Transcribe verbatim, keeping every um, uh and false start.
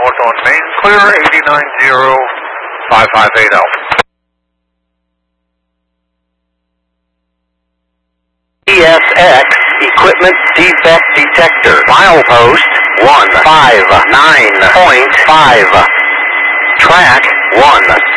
north on Main, clear eighty-nine zero five five eight Alpha. E S X Equipment Defect Detector, milepost one five nine point five, track one